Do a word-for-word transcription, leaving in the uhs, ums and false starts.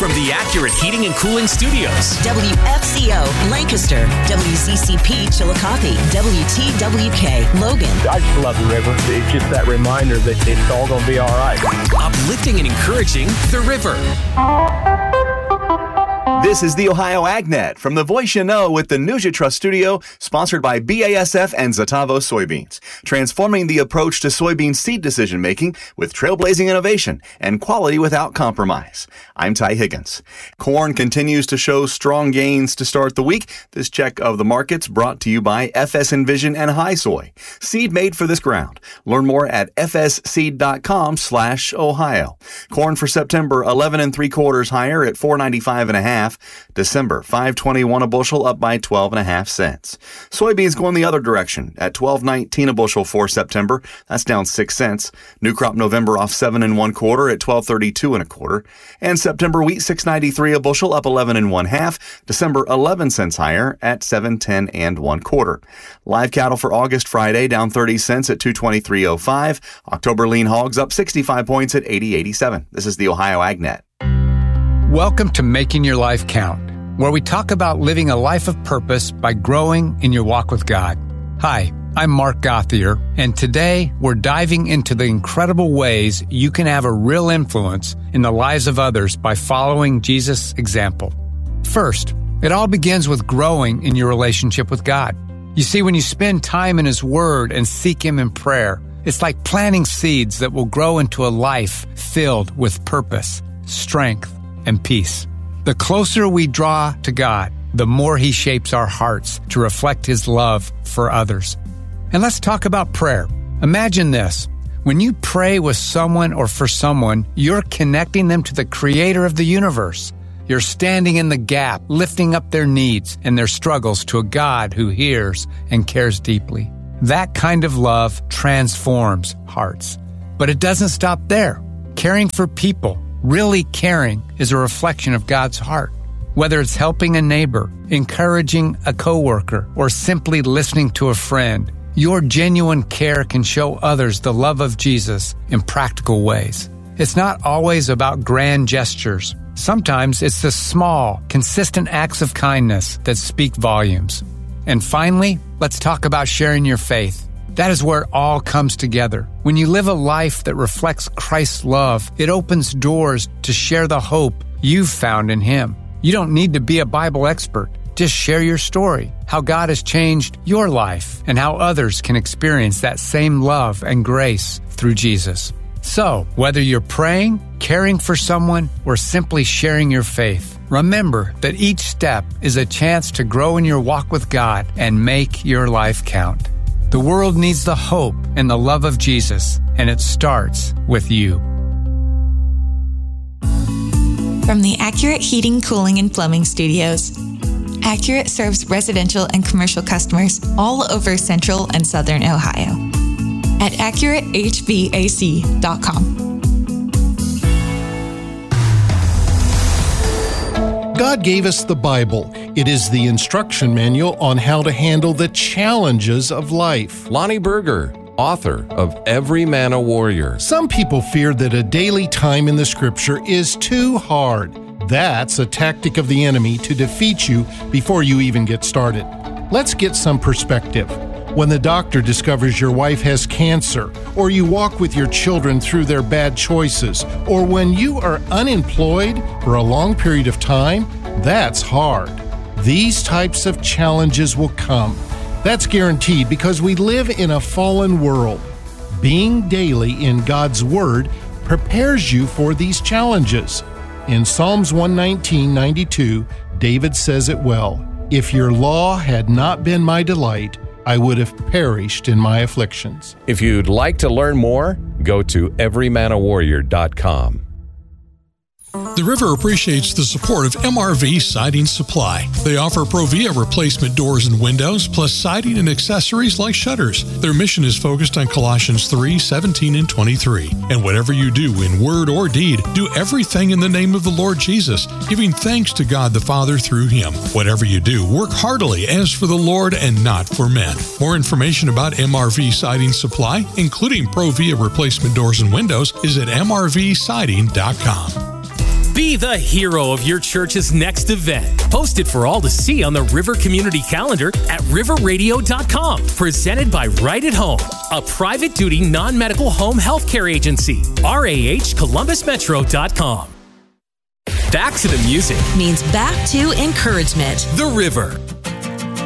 from the Accurate Heating and Cooling Studios. W F C O, Lancaster. W C C P, Chillicothe. W T W K, Logan. I just love the river. It's just that reminder that it's all going to be all right. Uplifting and encouraging the river. This is the Ohio AgNet from the Voice You Know with the News You Trust studio, sponsored by B A S F and Zatavo Soybeans, transforming the approach to soybean seed decision-making with trailblazing innovation and quality without compromise. I'm Ty Higgins. Corn continues to show strong gains to start the week. This check of the markets brought to you by F S Envision and High Soy, seed made for this ground. Learn more at f s seed dot com slash Ohio. Corn for September, eleven and three quarters higher at four ninety-five and a half. December, five twenty-one a bushel, up by twelve and a half cents. Soybeans going the other direction at twelve nineteen a bushel for September. That's down six cents. New crop November off seven and one quarter at twelve thirty-two and a quarter. And September wheat six ninety-three a bushel, up eleven and one half. December eleven cents higher at seven ten and one quarter. Live cattle for August Friday down thirty cents at two twenty-three oh five. October lean hogs up sixty-five points at eighty eighty-seven. This is the Ohio AgNet. Welcome to Making Your Life Count, where we talk about living a life of purpose by growing in your walk with God. Hi, I'm Mark Gothier, and today we're diving into the incredible ways you can have a real influence in the lives of others by following Jesus' example. First, it all begins with growing in your relationship with God. You see, when you spend time in His Word and seek Him in prayer, it's like planting seeds that will grow into a life filled with purpose, strength, and peace. The closer we draw to God, the more He shapes our hearts to reflect His love for others. And let's talk about prayer. Imagine this. When you pray with someone or for someone, you're connecting them to the Creator of the universe. You're standing in the gap, lifting up their needs and their struggles to a God who hears and cares deeply. That kind of love transforms hearts. But it doesn't stop there. Caring for people, really caring, is a reflection of God's heart. Whether it's helping a neighbor, encouraging a coworker, or simply listening to a friend, your genuine care can show others the love of Jesus in practical ways. It's not always about grand gestures. Sometimes it's the small, consistent acts of kindness that speak volumes. And finally, let's talk about sharing your faith. That is where it all comes together. When you live a life that reflects Christ's love, it opens doors to share the hope you've found in Him. You don't need to be a Bible expert. Just share your story, how God has changed your life, and how others can experience that same love and grace through Jesus. So, whether you're praying, caring for someone, or simply sharing your faith, remember that each step is a chance to grow in your walk with God and make your life count. The world needs the hope and the love of Jesus, and it starts with you. From the Accurate Heating, Cooling, and Plumbing Studios, Accurate serves residential and commercial customers all over Central and Southern Ohio at accurate h v a c dot com. God gave us the Bible. It is the instruction manual on how to handle the challenges of life. Lonnie Berger, author of Every Man a Warrior. Some people fear that a daily time in the Scripture is too hard. That's a tactic of the enemy to defeat you before you even get started. Let's get some perspective. When the doctor discovers your wife has cancer, or you walk with your children through their bad choices, or when you are unemployed for a long period of time, that's hard. These types of challenges will come. That's guaranteed because we live in a fallen world. Being daily in God's Word prepares you for these challenges. In Psalms one nineteen ninety-two, David says it well, "If your law had not been my delight, I would have perished in my afflictions." If you'd like to learn more, go to every man a warrior dot com. The River appreciates the support of M R V Siding Supply. They offer Provia replacement doors and windows, plus siding and accessories like shutters. Their mission is focused on Colossians three, seventeen, and twenty-three. And whatever you do in word or deed, do everything in the name of the Lord Jesus, giving thanks to God the Father through Him. Whatever you do, work heartily as for the Lord and not for men. More information about M R V Siding Supply, including Provia replacement doors and windows, is at m r v siding dot com. Be the hero of your church's next event. Post it for all to see on the River Community Calendar at river radio dot com. Presented by Right at Home, a private duty non-medical home health care agency. R A H Columbus Metro dot com. Back to the music Means back to encouragement. The River.